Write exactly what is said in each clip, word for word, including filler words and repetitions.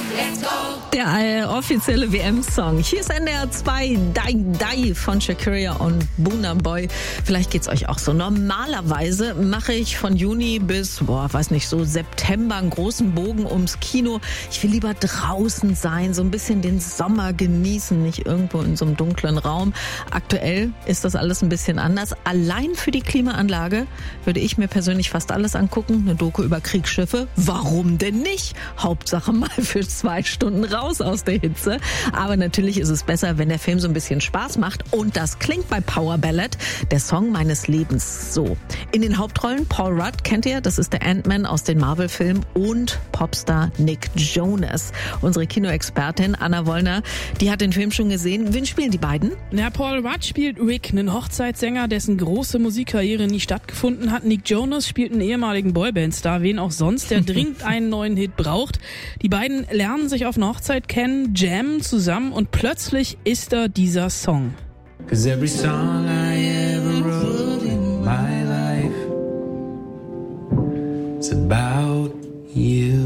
Der äh, offizielle W M-Song. Hier ist N D R zwei, Die Die von Shakira und Burna Boy. Vielleicht geht's euch auch so. Normalerweise mache ich von Juni bis, boah, weiß nicht, so September einen großen Bogen ums Kino. Ich will lieber draußen sein, so ein bisschen den Sommer genießen, nicht irgendwo in so einem dunklen Raum. Aktuell ist das alles ein bisschen anders. Allein für die Klimaanlage würde ich mir persönlich fast alles angucken. Eine Doku über Kriegsschiffe. Warum denn nicht? Hauptsache mal für zwei Stunden raus aus der Hitze. Aber natürlich ist es besser, wenn der Film so ein bisschen Spaß macht. Und das klingt bei Power Ballad, der Song meines Lebens, so. In den Hauptrollen Paul Rudd, kennt ihr? Das ist der Ant-Man aus den Marvel-Filmen, und Popstar Nick Jonas. Unsere Kinoexpertin Anna Wollner, die hat den Film schon gesehen. Wen spielen die beiden? Ja, Paul Rudd spielt Rick, einen Hochzeitssänger, dessen große Musikkarriere nie stattgefunden hat. Nick Jonas spielt einen ehemaligen Boyband-Star, wen auch sonst, der dringend einen neuen Hit braucht. Die beiden lernen sich auf einer Hochzeit kennen, jammen zusammen und plötzlich ist da dieser Song. 'Cause every song I ever wrote in my life is about you.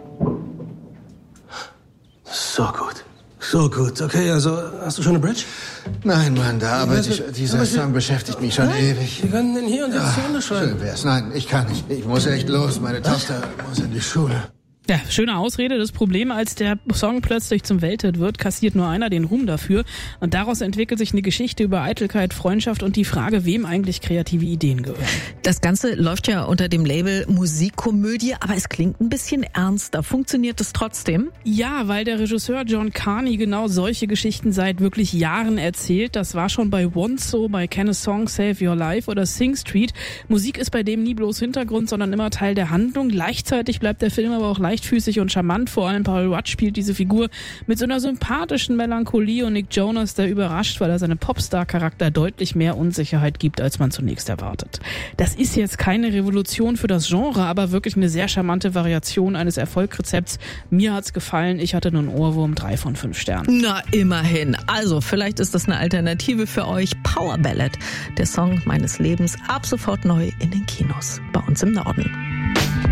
So gut. So gut. Okay, also hast du schon eine Bridge? Nein, Mann, da arbeite ich. Dieser Song beschäftigt mich schon ewig. Wir können den hier und jetzt zu Ende schreiben. Schön wär's. Nein, ich kann nicht. Ich muss echt los. Meine Tochter muss in die Schule. Ja, schöne Ausrede. Das Problem, als der Song plötzlich zum Welthit wird, kassiert nur einer den Ruhm dafür. Und daraus entwickelt sich eine Geschichte über Eitelkeit, Freundschaft und die Frage, wem eigentlich kreative Ideen gehören. Das Ganze läuft ja unter dem Label Musikkomödie, aber es klingt ein bisschen ernster. Funktioniert es trotzdem? Ja, weil der Regisseur John Carney genau solche Geschichten seit wirklich Jahren erzählt. Das war schon bei Once so, bei Can a Song Save Your Life oder Sing Street. Musik ist bei dem nie bloß Hintergrund, sondern immer Teil der Handlung. Gleichzeitig bleibt der Film aber auch leicht leichtfüßig und charmant. Vor allem Paul Rudd spielt diese Figur mit so einer sympathischen Melancholie, und Nick Jonas, der überrascht, weil er seinem Popstar-Charakter deutlich mehr Unsicherheit gibt, als man zunächst erwartet. Das ist jetzt keine Revolution für das Genre, aber wirklich eine sehr charmante Variation eines Erfolgsrezepts. Mir hat's gefallen. Ich hatte nur einen Ohrwurm, drei von fünf Sternen. Na, immerhin. Also, vielleicht ist das eine Alternative für euch. Power Ballad, der Song meines Lebens, ab sofort neu in den Kinos bei uns im Norden.